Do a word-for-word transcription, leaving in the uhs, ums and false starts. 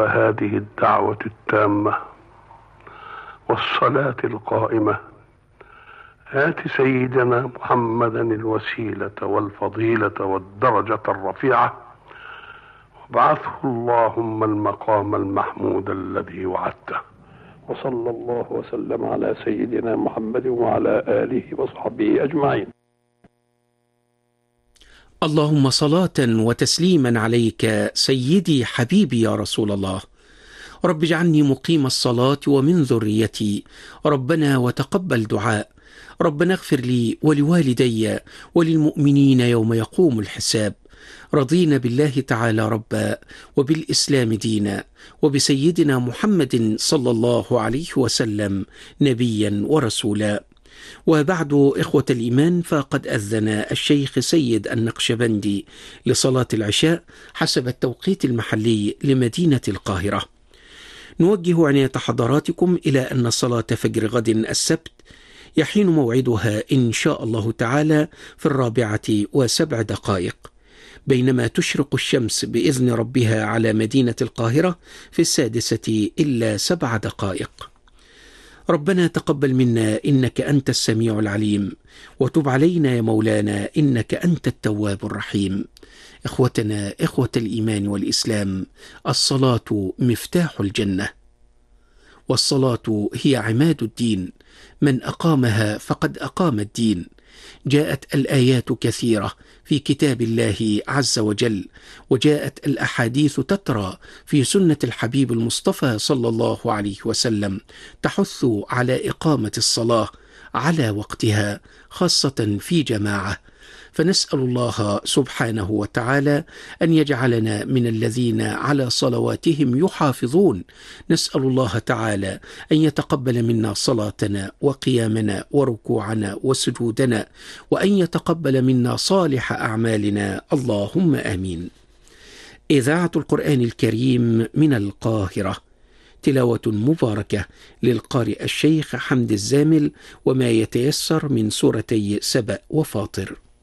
هذه الدعوة التامة والصلاة القائمة آت سيدنا محمدا الوسيلة والفضيلة والدرجة الرفيعة وابعثه اللهم المقام المحمود الذي وعدته. وصلى الله وسلم على سيدنا محمد وعلى آله وصحبه أجمعين. اللهم صلاة وتسليما عليك سيدي حبيبي يا رسول الله. رب اجعلني مقيم الصلاة ومن ذريتي، ربنا وتقبل دعاء. ربنا اغفر لي ولوالدي وللمؤمنين يوم يقوم الحساب. رضينا بالله تعالى ربا وبالإسلام دينا وبسيدنا محمد صلى الله عليه وسلم نبيا ورسولا. وبعد إخوة الإيمان، فقد أذن الشيخ سيد النقشبندي لصلاة العشاء حسب التوقيت المحلي لمدينة القاهرة. نوجه عناية حضراتكم إلى أن صلاة فجر غد السبت يحين موعدها إن شاء الله تعالى في الرابعة وسبع دقائق، بينما تشرق الشمس بإذن ربها على مدينة القاهرة في السادسة إلا سبع دقائق. ربنا تقبل منا إنك أنت السميع العليم، وتب علينا يا مولانا إنك أنت التواب الرحيم. إخوتنا إخوة الإيمان والإسلام، الصلاة مفتاح الجنة، والصلاة هي عماد الدين، من أقامها فقد أقام الدين. جاءت الآيات كثيرة في كتاب الله عز وجل، وجاءت الأحاديث تترى في سنة الحبيب المصطفى صلى الله عليه وسلم تحث على إقامة الصلاة على وقتها، خاصة في جماعة. فنسأل الله سبحانه وتعالى أن يجعلنا من الذين على صلواتهم يحافظون. نسأل الله تعالى أن يتقبل منا صلاتنا وقيامنا وركوعنا وسجودنا، وأن يتقبل منا صالح أعمالنا، اللهم آمين. إذاعة القرآن الكريم من القاهرة، تلاوة مباركة للقارئ الشيخ حمد الزامل، وما يتيسر من سورتي سبأ وفاطر.